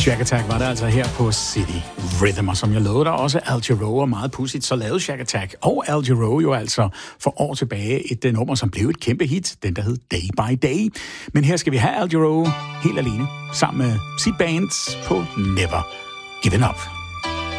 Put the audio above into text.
Shack Attack var der altså her på City Rhythm, og som jeg lovede dig også Al Jarreau, og meget pudsigt, så lavede Shack Attack og Al Jarreau jo altså for år tilbage et nummer, som blev et kæmpe hit, den der hed Day by Day. Men her skal vi have Al Jarreau helt alene, sammen med sit band på Never Given Up.